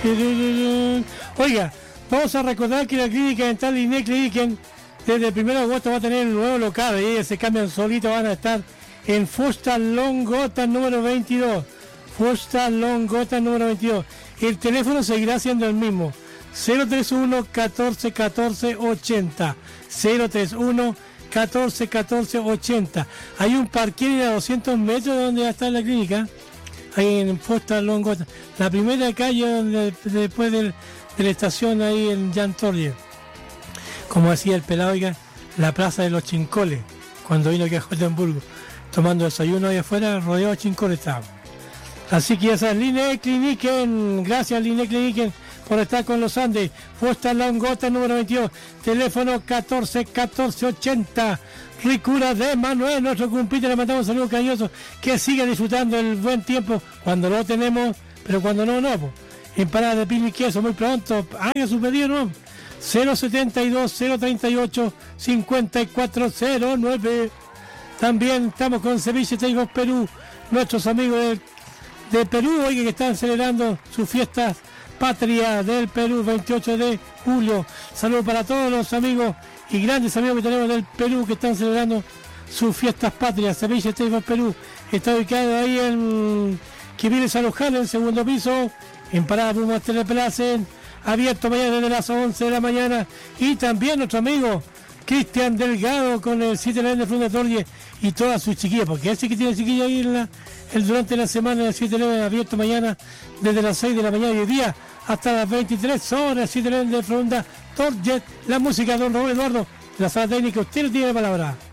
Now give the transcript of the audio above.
Oiga, vamos a recordar que la clínica dental Liné Kliniken desde el 1 de agosto va a tener un nuevo local. Y ellos se cambian solitos, van a estar en Fusta Longota número 22. Fusta Longota número 22. El teléfono seguirá siendo el mismo. 031 14 14 80. 031 14 14 80. Hay un parking a 200 metros de donde va a estar la clínica. Ahí en Fusta Longota. La primera calle donde, después de la estación ahí en Jan Torrier. Como decía el pelado, oiga, la plaza de los chincoles. Cuando vino aquí a Jotemburgo. Tomando desayuno ahí afuera, rodeado de chincoles estaba. Así que esa es Liné Kliniken. Gracias Liné Kliniken por estar con los Andes. Fusta Longota número 22. Teléfono 14 14 80. Ricura de Manuel, nuestro compite, le mandamos saludos cariñosos. Que siga disfrutando el buen tiempo cuando lo tenemos, pero cuando no, no. Pues. Empanada de pino y queso muy pronto. Haga su pedido, ¿no? 072 038 5409. También estamos con Ceviche Teigos Perú. Nuestros amigos de Perú, hoy que están celebrando sus fiestas patria del Perú, 28 de julio. Saludos para todos los amigos y grandes amigos que tenemos del Perú que están celebrando sus fiestas patrias. Ceviche Teigos Perú está ubicado ahí en Quiviles Alojal, en el segundo piso, en Parada Pumas Teleplacen, abierto mañana desde las 11 de la mañana. Y también nuestro amigo Cristian Delgado con el 7-Eleven de Fronda Torrie y todas sus chiquillas, porque ese que tiene chiquilla ahí durante la semana del 7-Eleven abierto mañana desde las 6 de la mañana y hoy día hasta las 23 horas, 7-Eleven de Fronda Torrie. La música de don Raúl Eduardo, la sala técnica, usted no tiene palabra.